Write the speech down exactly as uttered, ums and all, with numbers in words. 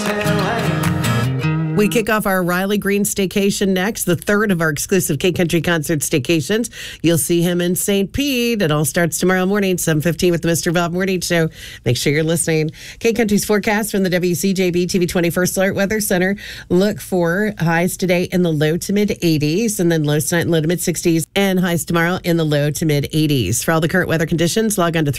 We kick off our Riley Green staycation next, the third of our exclusive K-Country Concert staycations. You'll see him in Saint Pete. It all starts tomorrow morning, seven fifteen with the Mister Bob Morning Show. Make sure you're listening. K-Country's forecast from the W C J B T V twenty-first Alert Weather Center. Look for highs today in the low to mid eighties, and then lows tonight in low to mid sixties, and highs tomorrow in the low to mid eighties. For all the current weather conditions, log on to